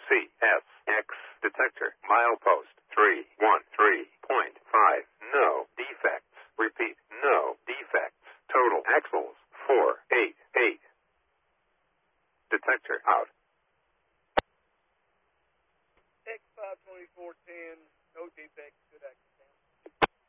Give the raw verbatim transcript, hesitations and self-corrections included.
C S X detector. Milepost three one three point five. No defects. Repeat, no defects. Total axles four eight eight. Detector out. X five twenty-four ten, no defects, good axle.